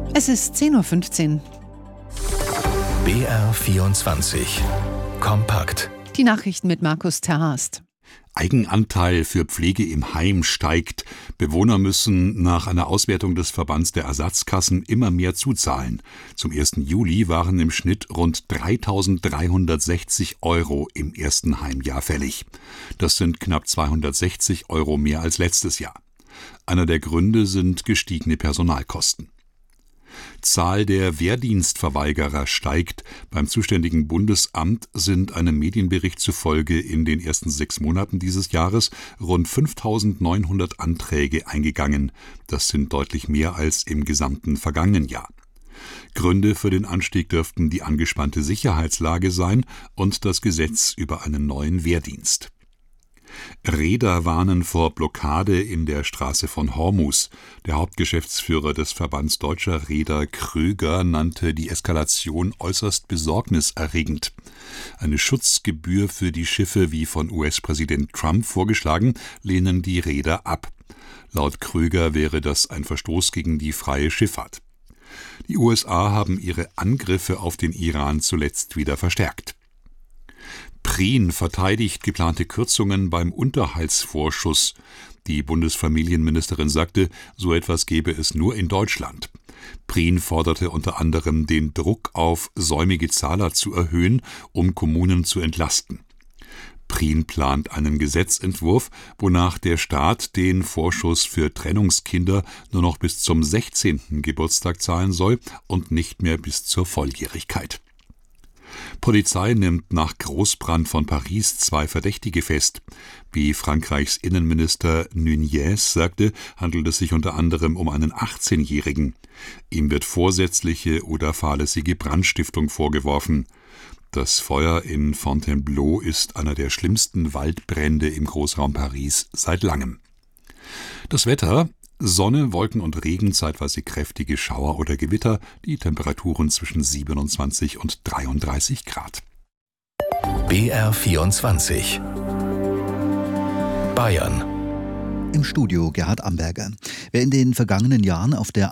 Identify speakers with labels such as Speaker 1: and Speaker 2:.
Speaker 1: Es ist 10:15 Uhr.
Speaker 2: BR24 kompakt.
Speaker 1: Die Nachrichten mit Markus Terhast.
Speaker 3: Eigenanteil für Pflege im Heim steigt. Bewohner müssen nach einer Auswertung des Verbands der Ersatzkassen immer mehr zuzahlen. Zum 1. Juli waren im Schnitt rund 3.360 € im ersten Heimjahr fällig. Das sind knapp 260 € mehr als letztes Jahr. Einer der Gründe sind gestiegene Personalkosten. Zahl der Wehrdienstverweigerer steigt. Beim zuständigen Bundesamt sind einem Medienbericht zufolge in den ersten 6 Monaten dieses Jahres rund 5.900 Anträge eingegangen. Das sind deutlich mehr als im gesamten vergangenen Jahr. Gründe für den Anstieg dürften die angespannte Sicherheitslage sein und das Gesetz über einen neuen Wehrdienst. Reeder warnen vor Blockade in der Straße von Hormuz. Der Hauptgeschäftsführer des Verbands deutscher Reeder, Kröger, nannte die Eskalation äußerst besorgniserregend. Eine Schutzgebühr für die Schiffe, wie von US-Präsident Trump vorgeschlagen, lehnen die Reeder ab. Laut Kröger wäre das ein Verstoß gegen die freie Schifffahrt. Die USA haben ihre Angriffe auf den Iran zuletzt wieder verstärkt. Prien verteidigt geplante Kürzungen beim Unterhaltsvorschuss. Die Bundesfamilienministerin sagte, so etwas gebe es nur in Deutschland. Prien forderte unter anderem, den Druck auf säumige Zahler zu erhöhen, um Kommunen zu entlasten. Prien plant einen Gesetzentwurf, wonach der Staat den Vorschuss für Trennungskinder nur noch bis zum 16. Geburtstag zahlen soll und nicht mehr bis zur Volljährigkeit. Polizei nimmt nach Großbrand von Paris 2 Verdächtige fest. Wie Frankreichs Innenminister Nunez sagte, handelt es sich unter anderem um einen 18-Jährigen. Ihm wird vorsätzliche oder fahrlässige Brandstiftung vorgeworfen. Das Feuer in Fontainebleau ist einer der schlimmsten Waldbrände im Großraum Paris seit langem. Das Wetter: Sonne, Wolken und Regen, zeitweise kräftige Schauer oder Gewitter, die Temperaturen zwischen 27 und 33 Grad.
Speaker 2: BR24 Bayern.
Speaker 4: Im Studio Gerhard Amberger. Wer in den vergangenen Jahren auf der